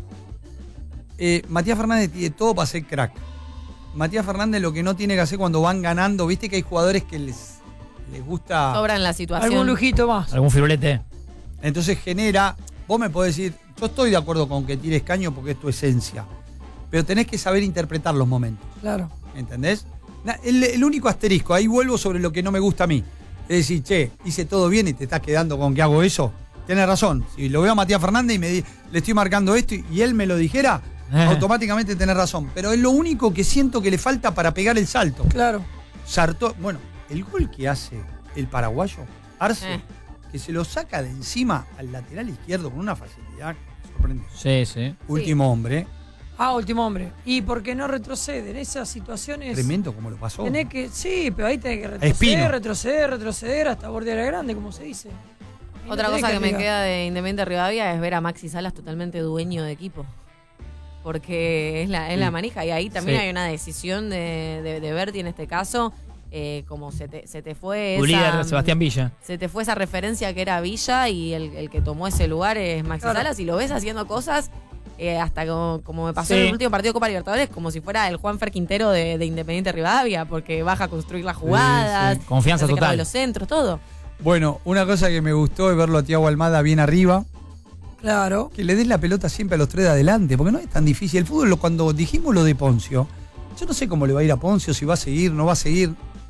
Matías Fernández tiene todo para ser crack. Matías Fernández lo que no tiene que hacer cuando van ganando, viste que hay jugadores que les gusta. Sobran la situación. Algún lujito más. Algún firulete. Entonces genera. Vos me podés decir, yo estoy de acuerdo con que tires caño porque es tu esencia. Pero tenés que saber interpretar los momentos. Claro. ¿Entendés? El único asterisco, ahí vuelvo sobre lo que no me gusta a mí. Es decir, che, hice todo bien y te estás quedando con que hago eso. Tenés razón. Si lo veo a Matías Fernández y le estoy marcando esto y él me lo dijera, automáticamente tenés razón. Pero es lo único que siento que le falta para pegar el salto. Claro. Bueno, el gol que hace el paraguayo, Arce, que se lo saca de encima al lateral izquierdo con una facilidad sorprendente. Sí, sí. Último hombre, Último hombre. Y porque no retrocede en esas situaciones. tremendo como lo pasó. Tenés que, sí, pero ahí tenés que Espino. retroceder hasta bordear a grande, como se dice. Y no Otra tenés cosa que me arriesgar. queda de Independiente Rivadavia es ver a Maxi Salas totalmente dueño de equipo. Porque es la manija. Y ahí también Sí. hay una decisión de Berti en este caso. Como se te fue Tu esa, líder, Sebastián Villa. se te fue esa referencia que era Villa y el que tomó ese lugar es Maxi Claro. Salas y lo ves haciendo cosas hasta como me pasó Sí. en el último partido de Copa Libertadores, como si fuera el Juanfer Quintero de Independiente Rivadavia, porque baja a construir las jugadas, sí. Confianza hace cargo total. de los centros, todo. Bueno, una cosa que me gustó es verlo a Thiago Almada bien arriba. Claro. Que le des la pelota siempre a los tres de adelante, porque no es tan difícil. El fútbol, cuando dijimos lo de Poncio, yo no sé cómo le va a ir a Poncio, si va a seguir, no va a seguir.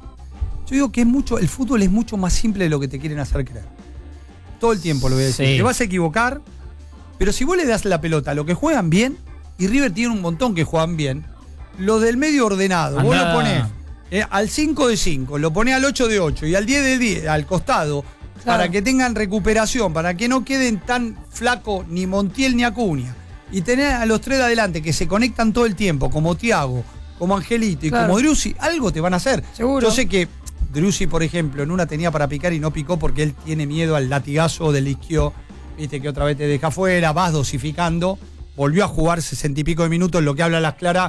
Yo digo que el fútbol es mucho más simple de lo que te quieren hacer creer. Todo el tiempo lo voy a decir. Sí. Te vas a equivocar, pero si vos le das la pelota a los que juegan bien, y River tiene un montón que juegan bien, lo del medio ordenado, vos Andá. lo ponés al 5 de 5, lo ponés al 8 de 8 y al 10 de 10, al costado, Claro. para que tengan recuperación, para que no queden tan flacos ni Montiel ni Acuña. Y tener a los tres de adelante que se conectan todo el tiempo, como Thiago, como Angelito y Claro. como Driussi, algo te van a hacer. Seguro. Yo sé que Driussi, por ejemplo, en una tenía para picar y no picó porque él tiene miedo al latigazo del isquio. Viste que otra vez te deja fuera, vas dosificando. Volvió a jugar 60 y pico de minutos, lo que habla Las Claras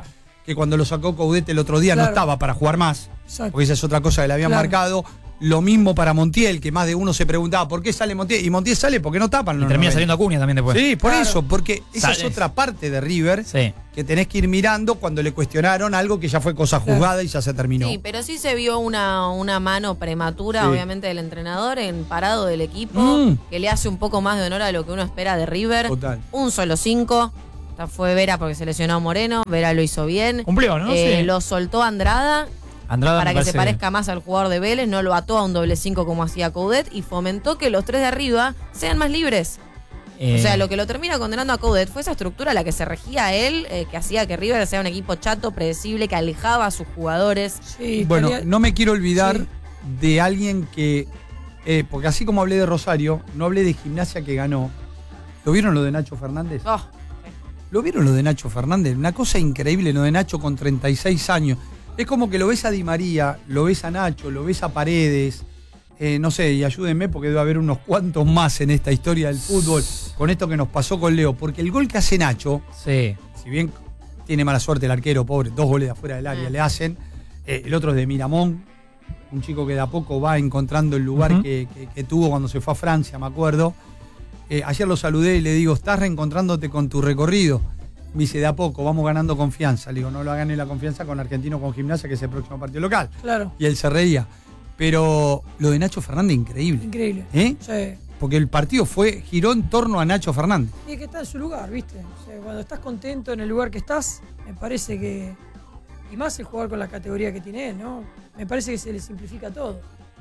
que cuando lo sacó Coudet el otro día no estaba para jugar más, porque esa es otra cosa que le habían marcado. Lo mismo para Montiel, que más de uno se preguntaba ¿por qué sale Montiel? Y Montiel sale porque no tapan. Y termina saliendo Acuña también después. Sí, por eso, porque esa es otra parte de River que tenés que ir mirando cuando le cuestionaron algo que ya fue cosa juzgada y ya se terminó. Sí, pero sí se vio una mano prematura, obviamente, del entrenador en parado del equipo, que le hace un poco más de honor a lo que uno espera de River. Total. Un solo 5. Fue Vera porque se lesionó a Moreno. Vera lo hizo bien. Cumplió, ¿no? Lo soltó Andrada para que se parezca más al jugador de Vélez. No lo ató a un doble 5 como hacía Coudet y fomentó que los 3 de arriba sean más libres. O sea, lo que lo termina condenando a Coudet fue esa estructura a la que se regía a él, que hacía que River sea un equipo chato, predecible, que alejaba a sus jugadores. Sí, bueno, no me quiero olvidar de alguien que, porque así como hablé de Rosario, no hablé de Gimnasia que ganó. ¿Lo vieron lo de Nacho Fernández? ¿Lo vieron lo de Nacho Fernández? Una cosa increíble lo de Nacho con 36 años. Es como que lo ves a Di María, lo ves a Nacho, lo ves a Paredes, no sé, y ayúdenme porque debe haber unos cuantos más en esta historia del fútbol con esto que nos pasó con Leo. Porque el gol que hace Nacho, si bien tiene mala suerte el arquero, pobre, 2 goles de afuera del área le hacen, el otro es de Miramón, un chico que de a poco va encontrando el lugar que tuvo cuando se fue a Francia, me acuerdo. Ayer lo saludé y le digo, ¿estás reencontrándote con tu recorrido? Me dice, de a poco, vamos ganando confianza. Le digo, no lo gane la confianza con Argentino con Gimnasia, que es el próximo partido local. Claro. Y él se reía. Pero lo de Nacho Fernández, increíble. Increíble. Sí. Porque el partido giró en torno a Nacho Fernández. Y es que está en su lugar, ¿viste? O sea, cuando estás contento en el lugar que estás, me parece que... Y más el jugador con la categoría que tiene él, ¿no? Me parece que se le simplifica todo.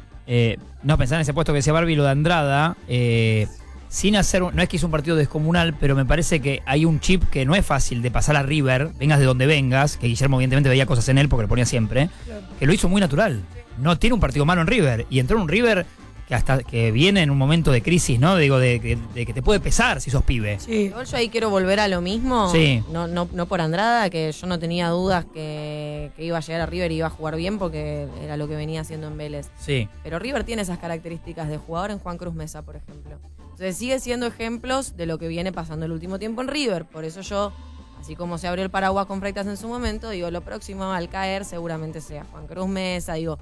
No, pensar en ese puesto que decía Barbie, lo de Andrada... sin hacer, no es que hizo un partido descomunal, pero me parece que hay un chip que no es fácil de pasar a River, vengas de donde vengas, que Guillermo evidentemente veía cosas en él porque lo ponía siempre, que lo hizo muy natural. No tiene un partido malo en River, y entró en un River que hasta que viene en un momento de crisis, ¿no? Digo, de que te puede pesar si sos pibe. Sí. Igual yo ahí quiero volver a lo mismo. Sí. No por Andrada, que yo no tenía dudas que iba a llegar a River y iba a jugar bien porque era lo que venía haciendo en Vélez. Sí. Pero River tiene esas características de jugador en Juan Cruz Mesa, por ejemplo. Entonces sigue siendo ejemplos de lo que viene pasando el último tiempo en River. Por eso yo, así como se abrió el paraguas con Freitas en su momento, digo, lo próximo al caer seguramente sea Juan Cruz Mesa. Digo,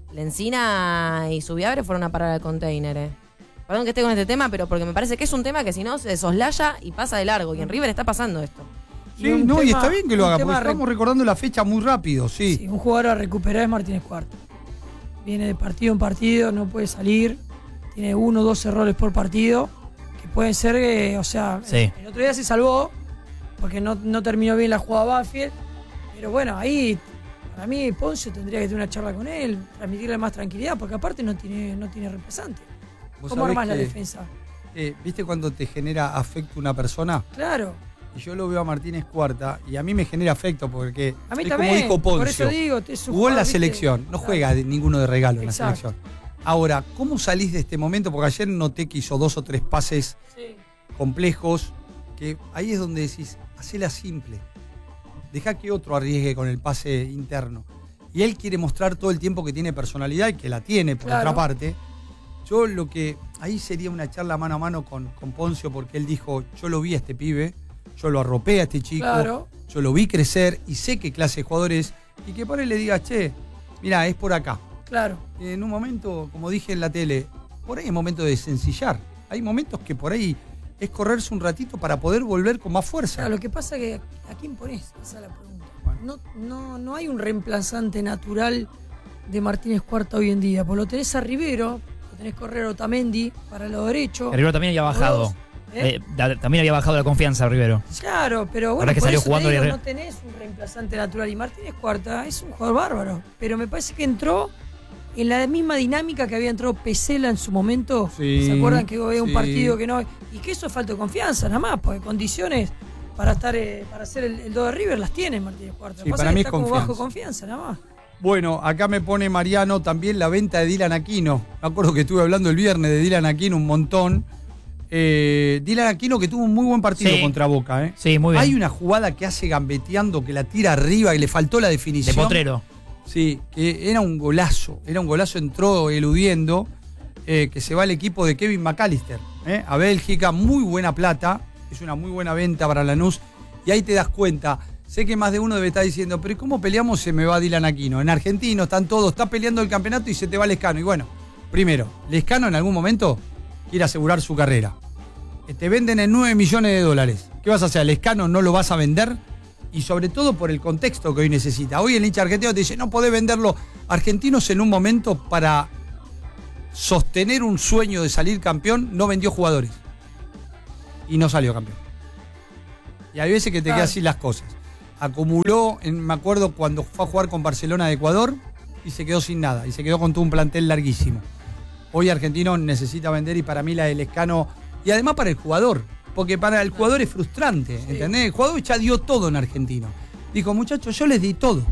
Lencina y Subiabre fueron a parar al container. Perdón que esté con este tema, pero porque me parece que es un tema que si no se soslaya y pasa de largo. Y en River está pasando esto. Sí, y está bien que lo haga, porque estamos recordando la fecha muy rápido, sí. Un jugador a recuperar es Martínez Cuarta. Viene de partido en partido, no puede salir. Tiene 1 o 2 errores por partido, que pueden ser, el otro día se salvó, porque no terminó bien la jugada Banfield, pero bueno, ahí, para mí, Poncio tendría que tener una charla con él, transmitirle más tranquilidad, porque aparte no tiene reemplazante. ¿Cómo armás la defensa? ¿Viste cuando te genera afecto una persona? Claro. Y yo lo veo a Martínez Cuarta, y a mí me genera afecto, porque a mí es también, como dijo Poncio, por eso digo, jugó en la selección, no juega ninguno de regalo en la selección. Ahora, ¿cómo salís de este momento? Porque ayer noté que hizo 2 o 3 pases complejos, que ahí es donde decís, hacela simple. Deja que otro arriesgue con el pase interno. Y él quiere mostrar todo el tiempo que tiene personalidad, y que la tiene por otra parte. Yo lo que... Ahí sería una charla mano a mano con Poncio, porque él dijo, yo lo vi a este pibe, yo lo arropé a este chico, yo lo vi crecer, y sé qué clase de jugador es, y que por él le diga, che, mirá, es por acá. Claro. En un momento, como dije en la tele, por ahí es momento de sencillar. Hay momentos que por ahí es correrse un ratito para poder volver con más fuerza. Claro, lo que pasa es que ¿a quién ponés? Esa es la pregunta. Bueno. No hay un reemplazante natural de Martínez Cuarta hoy en día. Pues lo tenés a Rivero, lo tenés correr Otamendi para el lado derecho. Rivero también había bajado. También había bajado la confianza Rivero. Claro, pero bueno, ahora que por salió eso jugando no tenés un reemplazante natural. Y Martínez Cuarta es un jugador bárbaro. Pero me parece que entró en la misma dinámica que había entrado Pesela en su momento. ¿Se acuerdan que había un partido que no? Y que eso es falta de confianza, nada más, porque condiciones para estar para hacer el 2 de River las tiene Martínez Cuarta. Para mí está es como confianza. bajo confianza, nada más. Bueno, acá me pone Mariano también la venta de Dylan Aquino. Me acuerdo que estuve hablando el viernes de Dylan Aquino un montón. Dylan Aquino que tuvo un muy buen partido contra Boca. Sí, muy bien. Hay una jugada que hace gambeteando, que la tira arriba y le faltó la definición. De Potrero. Sí, que era un golazo, entró eludiendo, que se va el equipo de Kevin McAllister, a Bélgica, muy buena plata, es una muy buena venta para Lanús, y ahí te das cuenta, sé que más de uno debe estar diciendo, pero ¿cómo peleamos se me va Dylan Aquino? En Argentino están todos, está peleando el campeonato y se te va Lescano. Y bueno, primero, Lescano en algún momento quiere asegurar su carrera. Te venden en $9 millones. ¿Qué vas a hacer? ¿Lescano no lo vas a vender? Y sobre todo por el contexto que hoy necesita. Hoy el hincha argentino te dice, no podés venderlo. Argentinos en un momento para sostener un sueño de salir campeón, no vendió jugadores. Y no salió campeón. Y hay veces que te quedan así las cosas. Acumuló, me acuerdo cuando fue a jugar con Barcelona de Ecuador y se quedó sin nada. Y se quedó con todo un plantel larguísimo. Hoy Argentino necesita vender y para mí la de Lescano, y además para el jugador, porque para el jugador es frustrante, ¿entendés? El jugador ya dio todo en Argentino. Dijo, muchachos, yo les di todo.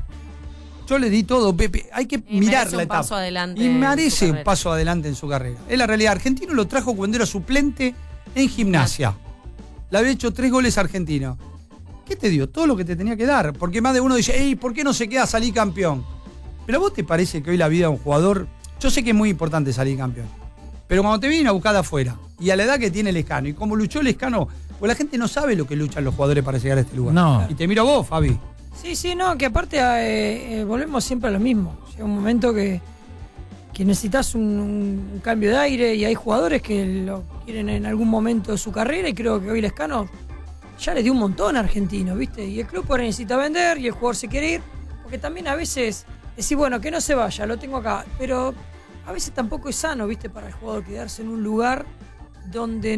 Pepe, hay que mirar la etapa. Y merece un paso adelante en su carrera. Es la realidad. Argentino lo trajo cuando era suplente en Gimnasia. Le había hecho 3 goles Argentino. ¿Qué te dio? Todo lo que te tenía que dar. Porque más de uno dice, ey, ¿por qué no se queda salir campeón? Pero ¿a vos te parece que hoy la vida de un jugador... Yo sé que es muy importante salir campeón. Pero cuando te vienen a buscar de afuera, y a la edad que tiene Lescano, y como luchó Lescano, pues la gente no sabe lo que luchan los jugadores para llegar a este lugar. No. Y te miro a vos, Fabi. Sí, no, que aparte volvemos siempre a lo mismo. Llega un momento que necesitas un cambio de aire y hay jugadores que lo quieren en algún momento de su carrera y creo que hoy Lescano ya le dio un montón a Argentino, ¿viste? Y el club ahora necesita vender y el jugador se quiere ir, porque también a veces decís, bueno, que no se vaya, lo tengo acá, pero a veces tampoco es sano, ¿viste? Para el jugador quedarse en un lugar donde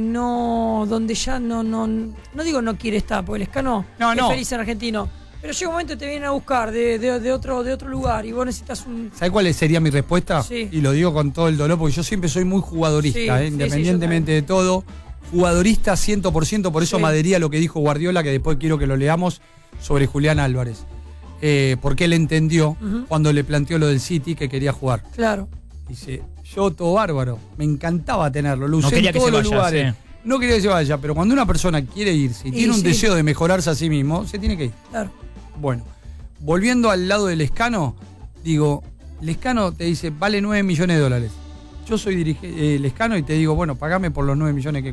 ya no digo no quiere estar, porque Lescano es feliz en Argentino. Pero llega un momento que te vienen a buscar de otro lugar y vos necesitas un... ¿Sabés cuál sería mi respuesta? Sí. Y lo digo con todo el dolor, porque yo siempre soy muy jugadorista, independientemente de todo. Jugadorista 100%, por eso me adhería a lo que dijo Guardiola, que después quiero que lo leamos, sobre Julián Álvarez. Porque él entendió cuando le planteó lo del City que quería jugar. Claro. Dice, yo todo bárbaro, me encantaba tenerlo, lo usé no quería en todos que se los vaya, lugares. Sí. No quería que se vaya, pero cuando una persona quiere irse y tiene un deseo de mejorarse a sí mismo, se tiene que ir. Claro. Bueno, volviendo al lado de Lescano, digo, Lescano te dice, vale $9 millones. Yo soy Lescano y te digo, bueno, pagame por los 9 millones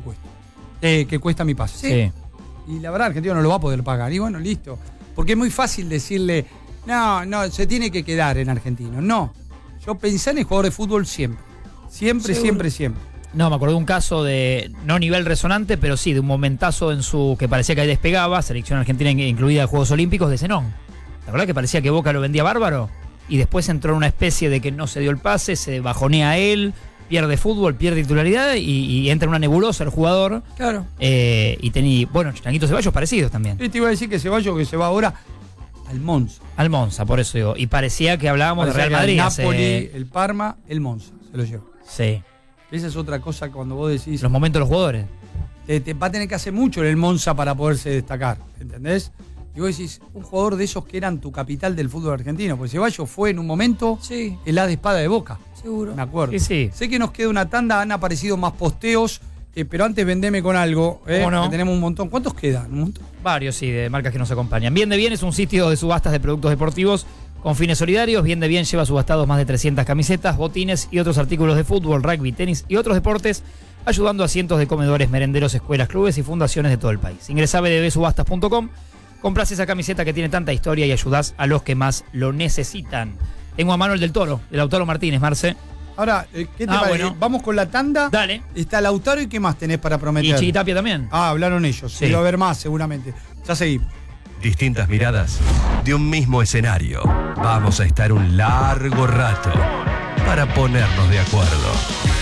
que cuesta mi pase. Sí. Y la verdad, Argentino no lo va a poder pagar. Y bueno, listo. Porque es muy fácil decirle, no, se tiene que quedar en Argentino. No, yo pensé en el jugador de fútbol siempre. Siempre. No, me acuerdo de un caso de, no nivel resonante, pero sí, de un momentazo que parecía que ahí despegaba, selección argentina incluida de Juegos Olímpicos, de Zenón. ¿La verdad que parecía que Boca lo vendía bárbaro? Y después entró en una especie de que no se dio el pase, se bajonea él, pierde fútbol, pierde titularidad y entra en una nebulosa el jugador. Claro. Y tenía, bueno, Changuito Ceballos parecidos también. Te iba a decir que Ceballos que se va ahora al Monza. Al Monza, por eso digo. Y parecía que hablábamos de Real Madrid. El Napoli, el Parma, el Monza, se lo lleva. Sí. Esa es otra cosa cuando vos decís... Los momentos de los jugadores. Te va a tener que hacer mucho en el Monza para poderse destacar, ¿entendés? Y vos decís, un jugador de esos que eran tu capital del fútbol argentino, porque Ceballos fue en un momento el as de espada de Boca. Seguro. Me acuerdo. Sí. Sé que nos queda una tanda, han aparecido más posteos, pero antes vendeme con algo, no? Que tenemos un montón. ¿Cuántos quedan? ¿Un montón? Varios, sí, de marcas que nos acompañan. Bien de Bien es un sitio de subastas de productos deportivos con fines solidarios. Bien de Bien lleva subastados más de 300 camisetas, botines y otros artículos de fútbol, rugby, tenis y otros deportes, ayudando a cientos de comedores, merenderos, escuelas, clubes y fundaciones de todo el país. Ingresá a bdbsubastas.com, comprás esa camiseta que tiene tanta historia y ayudás a los que más lo necesitan. Tengo a Manuel del Toro, de Lautaro Martínez, Marce. Ahora, ¿qué te parece? Bueno. Vamos con la tanda. Dale. Está Lautaro y ¿qué más tenés para prometer? Y Chiquitapia también. Hablaron ellos. Sí. Va a haber más seguramente. Ya seguimos. Distintas miradas de un mismo escenario. Vamos a estar un largo rato para ponernos de acuerdo.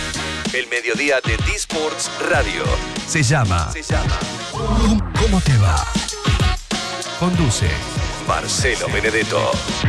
El mediodía de D-Sports Radio se llama ¿Cómo te va? Conduce Marcelo Benedetto.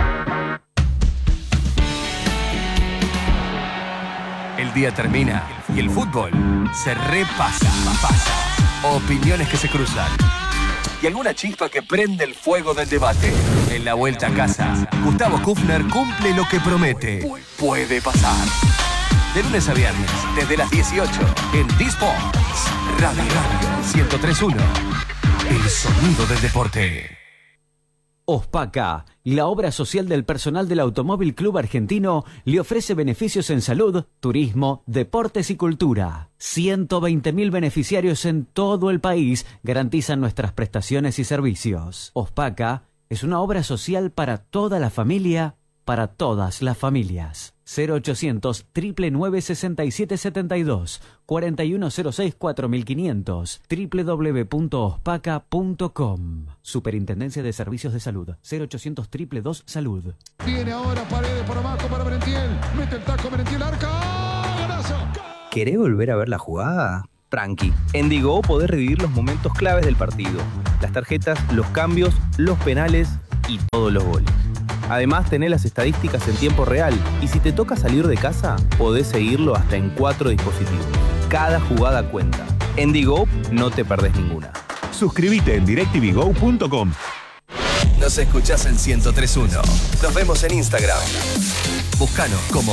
El día termina y el fútbol se repasa. Opiniones que se cruzan y alguna chispa que prende el fuego del debate. En la vuelta a casa, Gustavo Kufner cumple lo que promete. Puede pasar. De lunes a viernes, desde las 18, en D-Sports Radio 103.1. El sonido del deporte. Ospaca, la obra social del personal del Automóvil Club Argentino, le ofrece beneficios en salud, turismo, deportes y cultura. 120.000 beneficiarios en todo el país garantizan nuestras prestaciones y servicios. Ospaca es una obra social para toda la familia, para todas las familias. 0800 999 6772 4106 4500 www.ospaca.com. Superintendencia de Servicios de Salud. 0800 222 Salud. Viene ahora Paredes por abajo para Merentiel. Mete el taco Merentiel, arca. ¡Golazo! ¿Querés volver a ver la jugada? Tranqui. En Digo podés revivir los momentos claves del partido. Las tarjetas, los cambios, los penales y todos los goles. Además, tenés las estadísticas en tiempo real y si te toca salir de casa, podés seguirlo hasta en 4 dispositivos. Cada jugada cuenta. En Digo no te perdés ninguna. Suscríbete en directvgo.com. Nos escuchás en 103.1. Nos vemos en Instagram. Búscanos como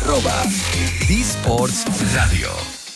@DSportsRadio.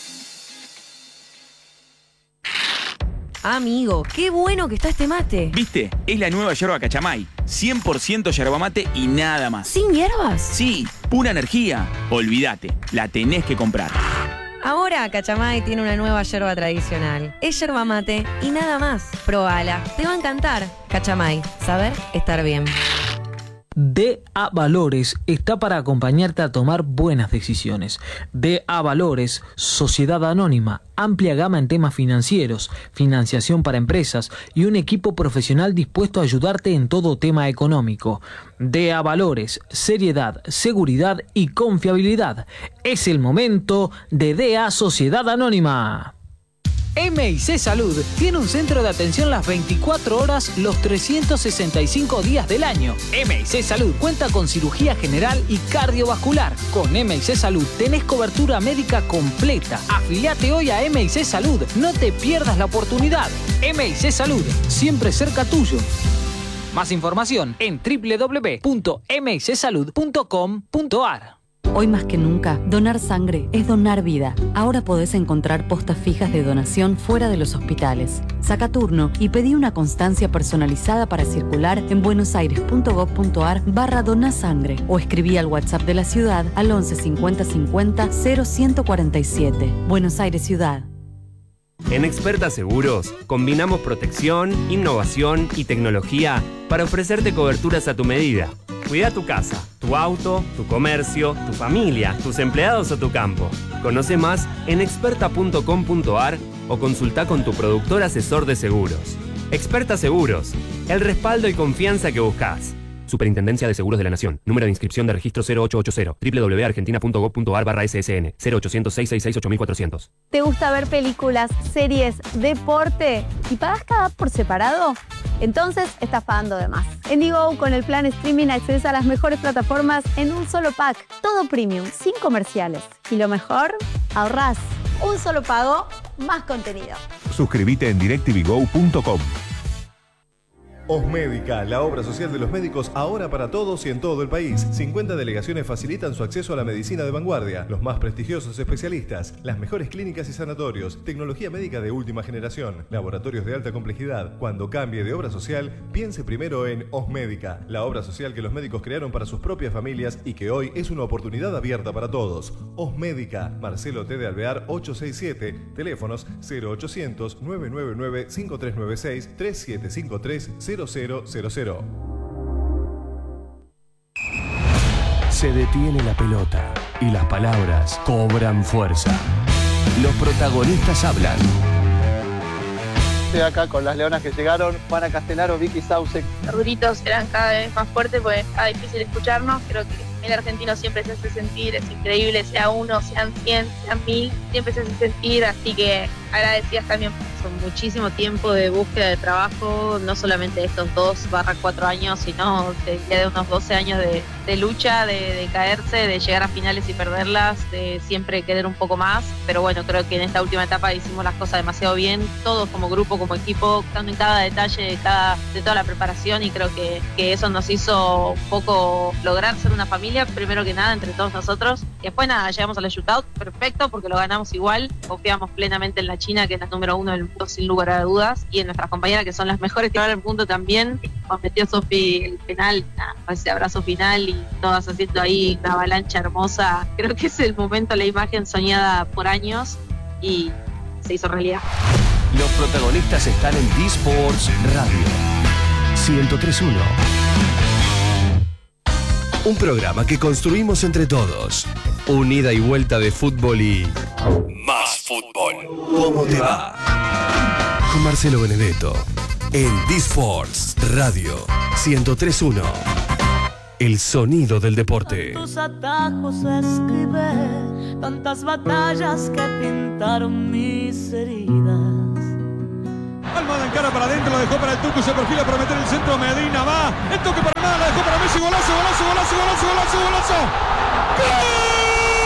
Amigo, qué bueno que está este mate. ¿Viste? Es la nueva yerba Cachamay. 100% yerba mate y nada más. ¿Sin hierbas? Sí, pura energía. Olvídate, la tenés que comprar. Ahora Cachamay tiene una nueva yerba tradicional. Es yerba mate y nada más. Probala, te va a encantar. Cachamay, saber estar bien. DA Valores está para acompañarte a tomar buenas decisiones. DA Valores, Sociedad Anónima, amplia gama en temas financieros, financiación para empresas y un equipo profesional dispuesto a ayudarte en todo tema económico. DA Valores, seriedad, seguridad y confiabilidad. Es el momento de DA Sociedad Anónima. MIC Salud tiene un centro de atención las 24 horas, los 365 días del año. MIC Salud cuenta con cirugía general y cardiovascular. Con MIC Salud tenés cobertura médica completa. Afiliate hoy a MIC Salud, no te pierdas la oportunidad. MIC Salud, siempre cerca tuyo. Más información en www.micsalud.com.ar. Hoy más que nunca, donar sangre es donar vida. Ahora podés encontrar postas fijas de donación fuera de los hospitales. Saca turno y pedí una constancia personalizada para circular en buenosaires.gov.ar/donasangre o escribí al WhatsApp de la ciudad al 11 50 50 0147. Buenos Aires Ciudad. En Experta Seguros, combinamos protección, innovación y tecnología para ofrecerte coberturas a tu medida. Cuida tu casa, tu auto, tu comercio, tu familia, tus empleados o tu campo. Conoce más en experta.com.ar o consulta con tu productor asesor de seguros. Experta Seguros, el respaldo y confianza que buscas. Superintendencia de Seguros de la Nación. Número de inscripción de registro 0880. www.argentina.gov.ar/ssn. 0800-666-8400. ¿Te gusta ver películas, series, deporte y pagas cada app por separado? Entonces estás pagando de más. En Digo, con el plan streaming accedes a las mejores plataformas en un solo pack. Todo premium, sin comerciales. Y lo mejor, ahorrás. Un solo pago, más contenido. Suscríbete en directvgo.com. Osmédica, la obra social de los médicos ahora para todos y en todo el país. 50 delegaciones facilitan su acceso a la medicina de vanguardia, los más prestigiosos especialistas, las mejores clínicas y sanatorios, tecnología médica de última generación, laboratorios de alta complejidad. Cuando cambie de obra social, piense primero en Osmédica, la obra social que los médicos crearon para sus propias familias y que hoy es una oportunidad abierta para todos. Osmédica, Marcelo T. de Alvear 867, teléfonos 0800 999 5396 3753 0000. Se detiene la pelota y las palabras cobran fuerza. Los protagonistas hablan. Estoy acá con las leonas que llegaron, Juana Castellaro, Vicky Sauce. Los gritos eran cada vez más fuertes porque era difícil escucharnos. Creo que el argentino siempre se hace sentir, es increíble, sea uno, sean 100, sean 1000, siempre se hace sentir, así que agradecidas también. Son muchísimo tiempo de búsqueda de trabajo, no solamente estos 2/4 años, sino de unos 12 años de lucha, de caerse, de llegar a finales y perderlas, de siempre querer un poco más, pero bueno, creo que en esta última etapa hicimos las cosas demasiado bien, todos como grupo, como equipo, dando en cada detalle de toda la preparación, y creo que eso nos hizo un poco lograr ser una familia, primero que nada, entre todos nosotros, y después nada, llegamos a la shootout, perfecto, porque lo ganamos igual, confiamos plenamente en la China, que es la número 1 del mundo, sin lugar a dudas, y en nuestras compañeras, que son las mejores tiradoras del mundo también. Nos metió Sofi el penal, ese abrazo final, y todas haciendo ahí una avalancha hermosa. Creo que es el momento, la imagen soñada por años, y se hizo realidad. Los protagonistas están en D-Sports Radio. 1031. Un programa que construimos entre todos. Un ida y vuelta de fútbol y más fútbol. ¿Cómo te va? Con Marcelo Benedetto en D-Sports Radio 1031. El sonido del deporte. Tus atajos escribí tantas batallas que pintaron mis heridas. Almada encara para adentro, lo dejó para el Tucu, se perfila para meter el centro, Medina va, el toque para Almada, la dejó para Messi, golazo, golazo, golazo, golazo, golazo, golazo. ¡Gol!